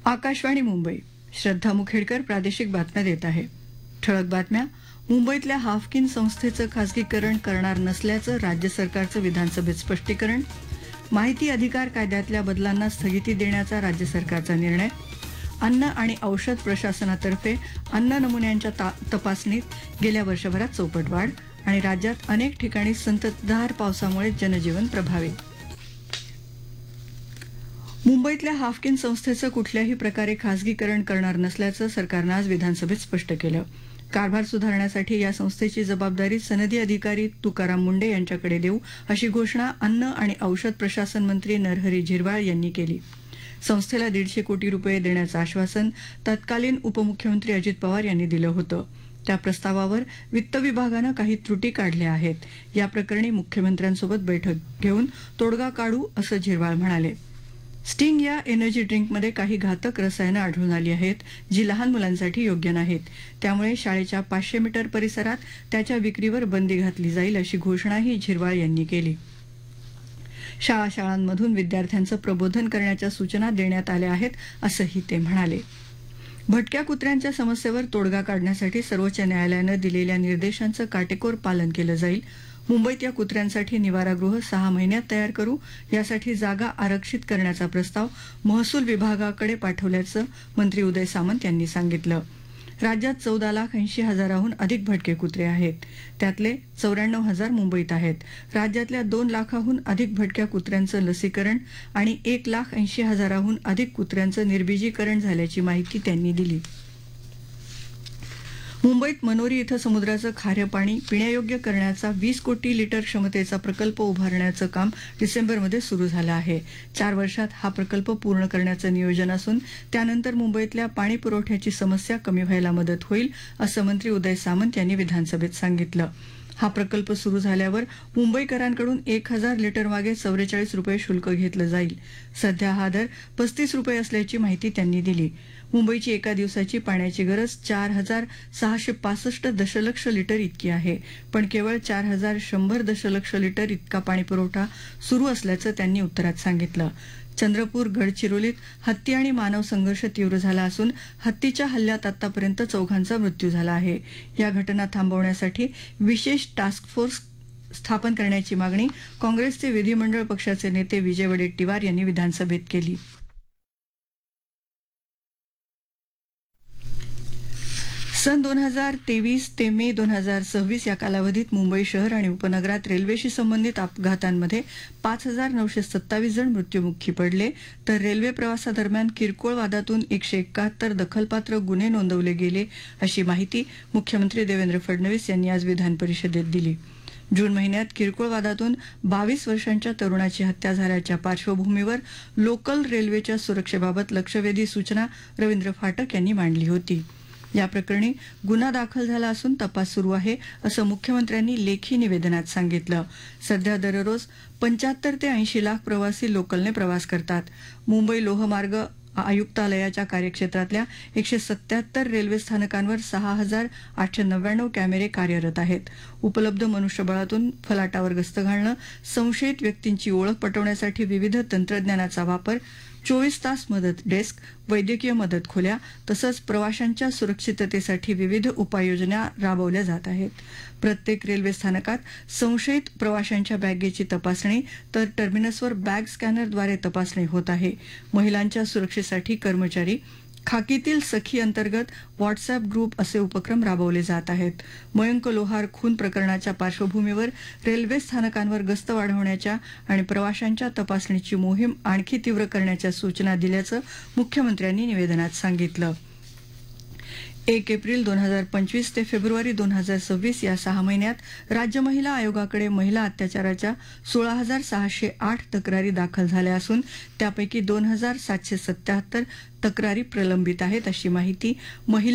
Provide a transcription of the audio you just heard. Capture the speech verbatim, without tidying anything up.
आकाशवाणी मुंबई. श्रद्धा मुखेडकर प्रादेशिक बातम्या देत आहे. ठळक बातम्या. मुंबईतल्या हाफकिन संस्थेचं खासगीकरण करणार नसल्याचं राज्य सरकारचं विधानसभेत स्पष्टीकरण. माहिती अधिकार कायद्यातल्या बदलांना स्थगिती देण्याचा राज्य सरकारचा निर्णय. अन्न आणि औषध प्रशासनातर्फे अन्न नमुन्यांच्या तपासणीत गेल्या वर्षभरात चौपट वाढ. आणि राज्यात अनेक ठिकाणी संततधार पावसामुळे जनजीवन प्रभावित. मुंबईतल्या हाफकिन संस्थेचं कुठल्याही प्रकारे खासगीकरण करणार नसल्याचं सरकारनं आज विधानसभेत स्पष्ट केलं. कारभार सुधारण्यासाठी या संस्थेची जबाबदारी सनदी अधिकारी तुकाराम मुंडे यांच्याकडे देऊ अशी घोषणा अन्न आणि औषध प्रशासन मंत्री नरहरी झिरवाळ यांनी केली. संस्थेला दीडशे कोटी रुपये देण्याचं आश्वासन तत्कालीन उपमुख्यमंत्री अजित पवार यांनी दिलं होतं. त्या प्रस्तावावर वित्त विभागानं काही त्रुटी काढल्या आहेत. या प्रकरणी मुख्यमंत्र्यांसोबत बैठक घेऊन तोडगा काढू असं झिरवाळ म्हणाले. स्टिंग या एनर्जी ड्रिंकमध्ये काही घातक रसायनं आढळून आली आहेत, जी लहान मुलांसाठी योग्य नाहीत. त्यामुळे शाळेच्या पाचशे मीटर परिसरात त्याच्या विक्रीवर बंदी घातली जाईल अशी घोषणाही झिरवाळ यांनी केली. शाळा शाळांमधून विद्यार्थ्यांचं प्रबोधन करण्याच्या सूचना देण्यात आल्या आहेत असंही ते म्हणाले. भटक्या कुत्र्यांच्या समस्येवर तोडगा काढण्यासाठी सर्वोच्च न्यायालयानं दिलेल्या निर्देशांचं काटेकोर पालन केलं जाईल. मुंबईत या कुत्र्यांसाठी निवारागृह सहा महिन्यात तयार करू, यासाठी जागा आरक्षित करण्याचा प्रस्ताव महसूल विभागाकडे पाठवल्याचं मंत्री उदय सामंत यांनी सांगितलं. राज्यात चौदा लाख ऐंशी हजाराहून अधिक भटके कुत्रे आहेत. त्यातले चौऱ्याण्णव हजार मुंबईत आहेत. राज्यातल्या दोन लाखाहून अधिक भटक्या कुत्र्यांचं लसीकरण आणि एक लाख ऐंशी हजाराहून अधिक कुत्र्यांचं निर्बीजीकरण झाल्याची माहिती त्यांनी दिली. मुंबईत मनोरी इथं समुद्राचं खारं पाणी पिण्यायोग्य करण्याचा वीस कोटी लिटर क्षमतेचा प्रकल्प उभारण्याचं काम डिसेंबरमध्ये सुरू झालं आहे. चार वर्षात हा प्रकल्प पूर्ण करण्याचं नियोजन असून त्यानंतर मुंबईतल्या पाणी पुरवठ्याची समस्या कमी व्हायला मदत होईल असं मंत्री उदय सामंत यांनी विधानसभेत सांगितलं. हा प्रकल्प सुरू झाल्यावर मुंबईकरांकडून एक हजार लिटर मागे चौवेचाळीस रुपये शुल्क घेतलं जाईल. सध्या हा दर पस्तीस रुपये असल्याची माहिती त्यांनी दिली. मुंबईची एका दिवसाची पाण्याची गरज चार हजार सहाशे पासष्ट दशलक्ष लिटर इतकी आहे, पण केवळ चार हजार शंभर दशलक्ष लिटर इतका पाणीपुरवठा सुरू असल्याचं त्यांनी उत्तरात सांगितलं. चंद्रपूर गडचिरोलीत हत्ती आणि मानव संघर्ष तीव्र झाला असून हत्तीच्या हल्ल्यात आतापर्यंत चौघांचा मृत्यू झाला आहे. या घटना थांबवण्यासाठी विशेष टास्क फोर्स स्थापन करण्याची मागणी काँग्रेसचे विधिमंडळ पक्षाचे नेते विजय वडेट्टीवार यांनी विधानसभेत केली. सन दोन हजार तेवीस ते मे दोन हजार सव्वीस या कालावधीत मुंबई शहर आणि उपनगरात रेल्वेशी संबंधित अपघातांमध्ये पाच हजार नऊशे सत्तावीस जण मृत्युमुखी पडले, तर रेल्वे प्रवासादरम्यान किरकोळ वादातून एकशे एकाहत्तर दखलपात्र गुन्हे नोंदवले गेले अशी माहिती मुख्यमंत्री देवेंद्र फडणवीस यांनी आज विधान परिषदेत दिली. जून महिन्यात किरकोळ वादातून बावीस वर्षांच्या तरुणाची हत्या झाल्याच्या पार्श्वभूमीवर लोकल रेल्वेच्या सुरक्षेबाबत लक्षवेधी सूचना रवींद्र फाटक यांनी मांडली होती. या प्रकरणी गुन्हा दाखल झाला असून तपास सुरू आहे असं मुख्यमंत्र्यांनी लेखी निवेदनात सांगितलं. सध्या दररोज पंच्याहत्तर ते ऐंशी लाख प्रवासी लोकलने प्रवास करतात. मुंबई लोहमार्ग आयुक्तालयाच्या कार्यक्षेत्रातल्या एकशे सत्याहत्तर रेल्वे स्थानकांवर सहा हजार आठशे नव्याण्णव कॅमेरे कार्यरत आहेत. उपलब्ध मनुष्यबळातून फलाटावर गस्त घालणं, संशयित व्यक्तींची ओळख पटवण्यासाठी विविध तंत्रज्ञानाचा वापर, चोवीस तास मदत डेस्क, वैद्यकीय मदत खोल्या तसंच प्रवाशांच्या सुरक्षिततेसाठी विविध उपाययोजना राबवल्या जात आहेत. प्रत्येक रेल्वे स्थानकात संशयित प्रवाशांच्या बॅगेची तपासणी तर टर्मिनसवर बॅग स्कॅनरद्वारे तपासणी होत आहे. महिलांच्या सुरक्षेसाठी कर्मचारी खाकीतील सखी अंतर्गत व्हॉट्सअप ग्रुप असे उपक्रम राबवले जात आहेत. मयंक लोहार खून प्रकरणाच्या पार्श्वभूमीवर रेल्वे स्थानकांवर गस्त वाढवण्याच्या आणि प्रवाशांच्या तपासणीची मोहीम आणखी तीव्र करण्याच्या सूचना दिल्याचं मुख्यमंत्र्यांनी निवेदनात सांगितलं. एक एप्रिल दोन हजार पंचवीस ते फेब्रुवारी दोन हजार सव्वीस या सहा महिन्यात राज्य महिला आयोगाकडे महिला अत्याचाराच्या सोळा हजार सहाशे आठ तक्रारी दाखल झाल्या असून त्यापैकी दोन हजार सातशे सत्याहत्तर तक्रारी प्रलंबित आहेत अशी माहिती महिला